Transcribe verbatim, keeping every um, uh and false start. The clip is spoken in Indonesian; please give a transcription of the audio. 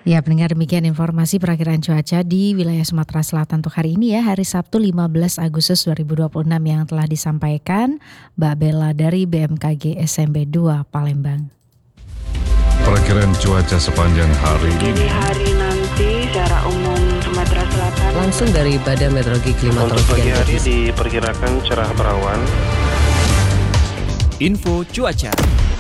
Ya, pendengar, demikian informasi perakiraan cuaca di wilayah Sumatera Selatan untuk hari ini ya, hari Sabtu lima belas Agustus dua ribu dua puluh enam yang telah disampaikan Mbak Bella dari B M K G S M B dua Palembang. Perakiraan cuaca sepanjang hari ini. Jadi hari nanti secara umum Sumatera Selatan langsung dari Badan Meteorologi Klimatologi Untuk pagi dan hari Geofisika. diperkirakan cerah berawan. Info cuaca.